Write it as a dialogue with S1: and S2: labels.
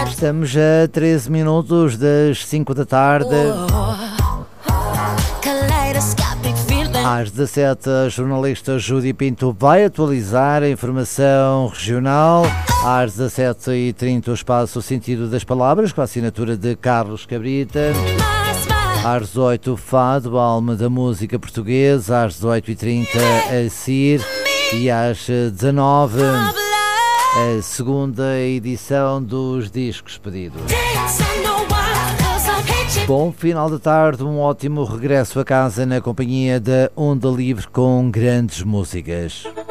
S1: Estamos a 13 minutos das 5 da tarde. Às 17, a jornalista Júdi Pinto vai atualizar a informação regional. Às 17h30, o espaço O Sentido das Palavras, com a assinatura de Carlos Cabrita. Às 18, o Fado, a alma da música portuguesa. Às 18h30, a CIR. E às 19, a segunda edição dos Discos Pedidos. Bom final de tarde, um ótimo regresso a casa na companhia da Onda Livre com grandes músicas.